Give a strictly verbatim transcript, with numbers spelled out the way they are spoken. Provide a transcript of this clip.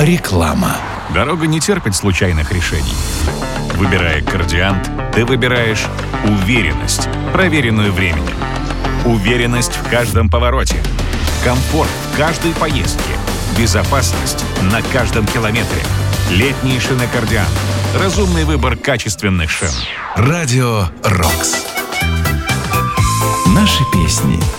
Реклама. Дорога не терпит случайных решений. Выбирая Кардиант, ты выбираешь уверенность, проверенную временем. Уверенность в каждом повороте. Комфорт в каждой поездке. Безопасность на каждом километре. Летние шины Кардиант. Разумный выбор качественных шин. Радио «Рокс». Наши песни.